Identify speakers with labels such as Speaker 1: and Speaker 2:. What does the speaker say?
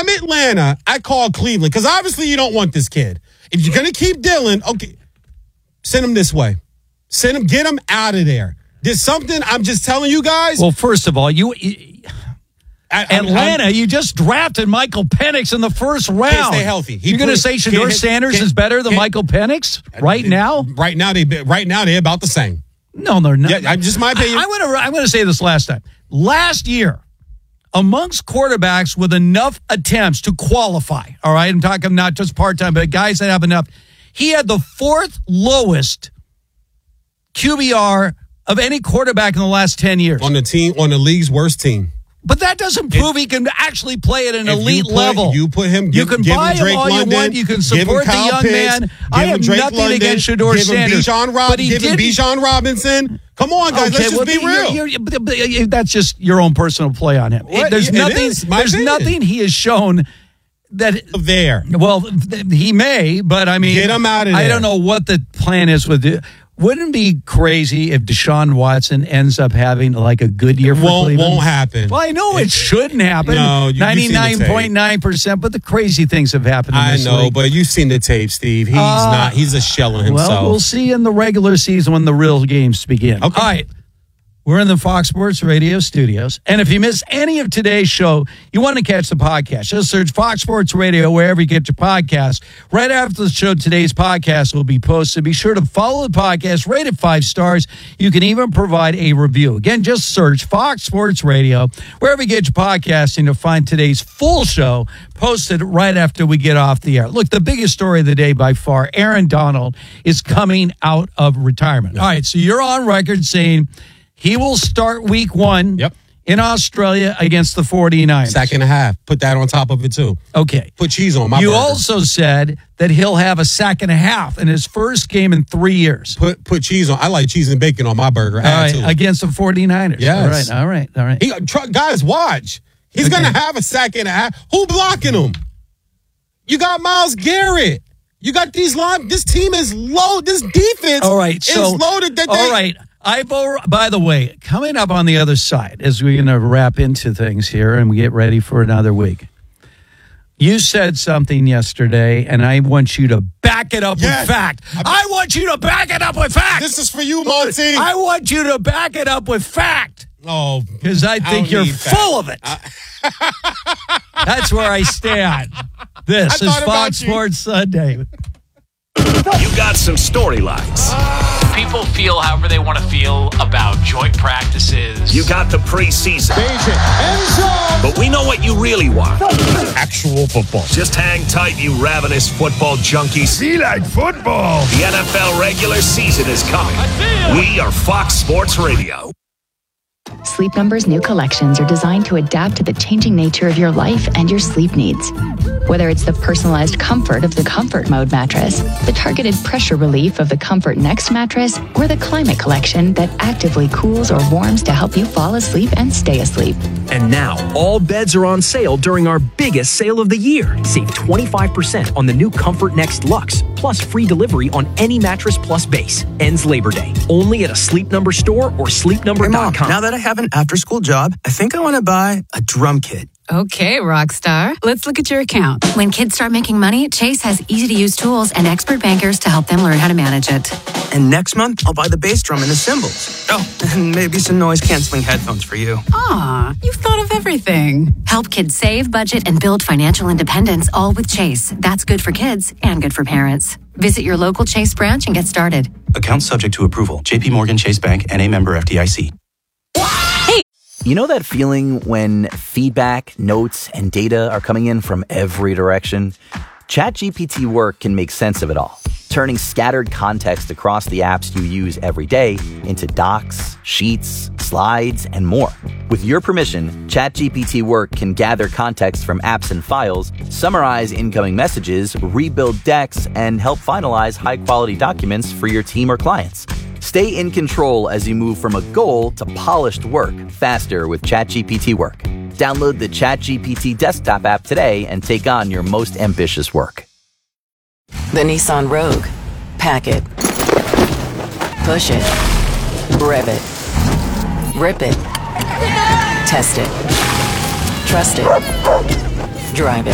Speaker 1: I'm Atlanta, I call Cleveland because obviously you don't want this kid. If you're going to keep Dylan, okay, send him this way. Send him, get him out of there. There's something, I'm just telling you guys.
Speaker 2: Well, first of all, Atlanta, you just drafted Michael Penix in the first round.
Speaker 1: Can't stay healthy.
Speaker 2: You're going to say Shedeur Sanders is better than Michael Penix right now?
Speaker 1: Right now, they're about the same.
Speaker 2: No, they're not.
Speaker 1: Yeah, just my opinion.
Speaker 2: I'm going to say this last time. Last year, amongst quarterbacks with enough attempts to qualify, all right, I'm talking not just part-time, but guys that have enough, he had the fourth lowest QBR of any quarterback in the last 10 years.
Speaker 1: On the league's worst team.
Speaker 2: But that doesn't prove he can actually play at an elite level.
Speaker 1: You put him.
Speaker 2: You can buy him all you want. You can support the young man. I have nothing against Shedeur Sanders.
Speaker 1: Give him Bijan Robinson. Come on, guys. Let's just be real.
Speaker 2: That's just your own personal play on him. There's nothing he has shown that
Speaker 1: there.
Speaker 2: Well, he may, but I mean,
Speaker 1: get him out of there.
Speaker 2: I don't know what the plan is with it. Wouldn't it be crazy if Deshaun Watson ends up having like a good year for Cleveland?
Speaker 1: Won't happen.
Speaker 2: Well, I know it shouldn't happen.
Speaker 1: No,
Speaker 2: 99.9%, but the crazy things have happened in this league.
Speaker 1: But you've seen the tape, Steve. He's a shell of himself.
Speaker 2: Well, we'll see in the regular season when the real games begin.
Speaker 1: Okay.
Speaker 2: All right. We're in the Fox Sports Radio studios. And if you miss any of today's show, you want to catch the podcast, just search Fox Sports Radio wherever you get your podcast. Right after the show, today's podcast will be posted. Be sure to follow the podcast, rate it 5 stars. You can even provide a review. Again, just search Fox Sports Radio wherever you get your podcast, and you'll find today's full show posted right after we get off the air. Look, the biggest story of the day by far, Aaron Donald is coming out of retirement. All right, so you're on record saying he will start week 1 in Australia against the 49ers.
Speaker 1: Second half. Put that on top of it, too.
Speaker 2: Okay.
Speaker 1: Put cheese on my burger.
Speaker 2: You also said that he'll have a second half in his first game in 3 years.
Speaker 1: Put cheese on. I like cheese and bacon on my burger.
Speaker 2: All right, against the 49ers.
Speaker 1: Yes.
Speaker 2: All right.
Speaker 1: Guys, watch. He's going to have a second half. Who blocking him? You got Myles Garrett. You got these line. This team is low. This defense is loaded.
Speaker 2: All right. By the way, coming up on the other side, as we're going to wrap into things here and we get ready for another week, you said something yesterday, and I want you to back it up with fact. I want you to back it up with fact.
Speaker 1: This is for you, Monty.
Speaker 2: I want you to back it up with fact.
Speaker 1: Oh,
Speaker 2: because I think you're full of it. That's where I stand. This is Fox Sports Sunday.
Speaker 3: You got some storylines.
Speaker 4: People feel however they want to feel about joint practices.
Speaker 3: You got the preseason. But we know what you really want.
Speaker 1: Actual football.
Speaker 3: Just hang tight, you ravenous football junkies.
Speaker 5: See like football.
Speaker 3: The NFL regular season is coming. We are Fox Sports Radio.
Speaker 6: Sleep Number's new collections are designed to adapt to the changing nature of your life and your sleep needs. Whether it's the personalized comfort of the Comfort Mode mattress, the targeted pressure relief of the Comfort Next mattress, or the Climate Collection that actively cools or warms to help you fall asleep and stay asleep.
Speaker 7: And now, all beds are on sale during our biggest sale of the year. Save 25% on the new Comfort Next Luxe, plus free delivery on any Mattress Plus base. Ends Labor Day. Only at a Sleep Number store or sleepnumber.com.
Speaker 8: Hey Mom, now that I have an after-school job, I think I want to buy a drum kit.
Speaker 9: Okay, Rockstar. Let's look at your account.
Speaker 10: When kids start making money, Chase has easy-to-use tools and expert bankers to help them learn how to manage it.
Speaker 8: And next month, I'll buy the bass drum and the cymbals. Oh, and maybe some noise-canceling headphones for you.
Speaker 9: Aw, you've thought of everything.
Speaker 10: Help kids save, budget, and build financial independence, all with Chase. That's good for kids and good for parents. Visit your local Chase branch and get started.
Speaker 11: Account subject to approval. J.P. Morgan Chase Bank, N.A. member FDIC.
Speaker 12: You know that feeling when feedback, notes, and data are coming in from every direction? ChatGPT Work can make sense of it all, turning scattered context across the apps you use every day into docs, sheets, slides, and more. With your permission, ChatGPT Work can gather context from apps and files, summarize incoming messages, rebuild decks, and help finalize high-quality documents for your team or clients. Stay in control as you move from a goal to polished work faster with ChatGPT Work. Download the ChatGPT desktop app today and take on your most ambitious work.
Speaker 13: The Nissan Rogue. Pack it. Push it. Rev it. Rip it. Test it. Trust it. Drive it.